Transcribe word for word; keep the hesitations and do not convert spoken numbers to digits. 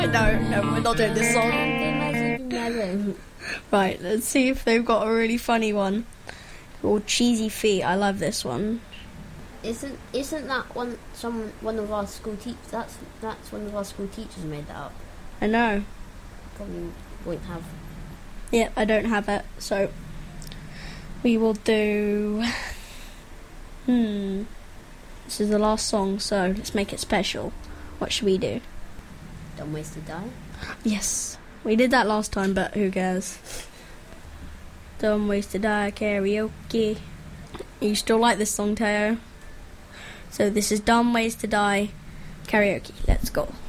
No, no, we're not doing this song. Right, let's see if they've got a really funny one. Or Cheesy Feet. I love this one. Isn't isn't that one some one of our school teachers? That's that's one of our school teachers made that up. I know. Probably won't have. Yeah, I don't have it, so we will do. Hmm. This is the last song, so let's make it special. What should we do? Dumb Ways to Die. Yes, we did that last time, but who cares? Dumb Ways to Die karaoke. You still like this song, Teo? So this is Dumb Ways to Die karaoke. Let's go.